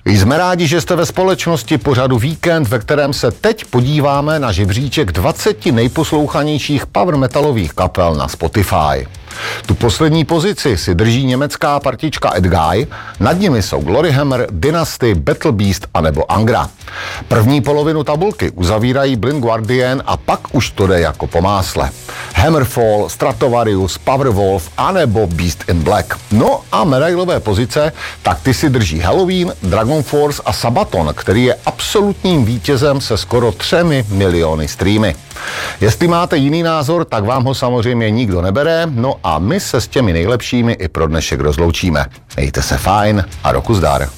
Jsme rádi, že jste ve společnosti pořadu Víkend, ve kterém se teď podíváme na žebříček 20 nejposlouchanějších power metalových kapel na Spotify. Tu poslední pozici si drží německá partička Ed Guy, nad nimi jsou Gloryhammer, Dynasty, Battle Beast anebo Angra. První polovinu tabulky uzavírají Blind Guardian a pak už to jde jako po másle. Hammerfall, Stratovarius, Powerwolf anebo Beast in Black. No a medailové pozice, tak ty si drží Halloween, Dragon Force a Sabaton, který je absolutním vítězem se skoro 3 miliony streamy. Jestli máte jiný názor, tak vám ho samozřejmě nikdo nebere, no a my se s těmi nejlepšími i pro dnešek rozloučíme. Mějte se fajn a roku zdar.